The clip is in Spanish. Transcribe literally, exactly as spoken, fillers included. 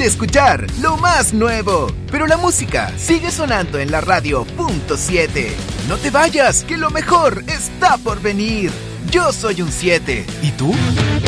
de escuchar lo más nuevo, pero la música sigue sonando en la radio punto siete. No te vayas, que lo mejor está por venir. Yo soy un siete. ¿Y tú?